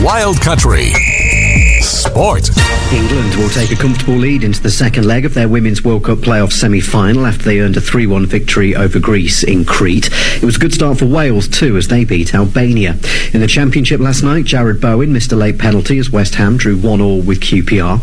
Wild Country Sport. England will take a comfortable lead into the second leg of their Women's World Cup playoff semi-final after they earned a 3-1 victory over Greece in Crete. It was a good start for Wales too, as they beat Albania. In the Championship last night, Jared Bowen missed a late penalty as West Ham drew 1-1 with QPR.